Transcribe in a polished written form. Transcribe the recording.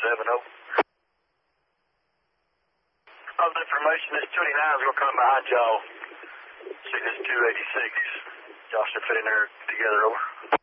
Of the information, this 29 is going to come behind y'all. See this 286. Y'all should fit in there together, over.